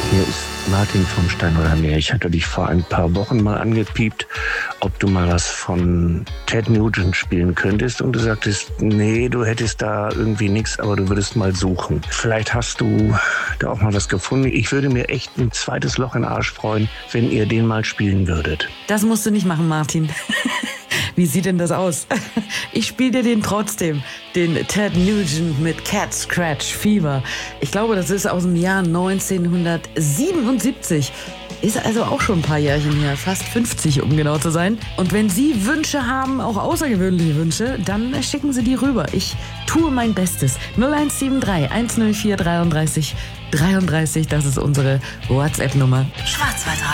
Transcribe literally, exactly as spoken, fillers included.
Hier ist Martin vom Stein oder Meer. Ich hatte dich vor ein paar Wochen mal angepiept, ob du mal was von Ted Nugent spielen könntest. Und du sagtest, nee, du hättest da irgendwie nichts, aber du würdest mal suchen. Vielleicht hast du da auch mal was gefunden. Ich würde mir echt ein zweites Loch in den Arsch freuen, wenn ihr den mal spielen würdet. Das musst du nicht machen, Martin. Wie sieht denn das aus? Ich spiele dir den trotzdem, den Ted Nugent mit Cat Scratch Fever. Ich glaube, das ist aus dem Jahr neunzehnhundertsiebenundsiebzig. Ist also auch schon ein paar Jährchen her, fast fünfzig, um genau zu sein. Und wenn Sie Wünsche haben, auch außergewöhnliche Wünsche, dann schicken Sie die rüber. Ich tue mein Bestes. null eins sieben drei, eins null vier, dreiunddreißig, dreiunddreißig, das ist unsere WhatsApp-Nummer. Schwarzwaldradio.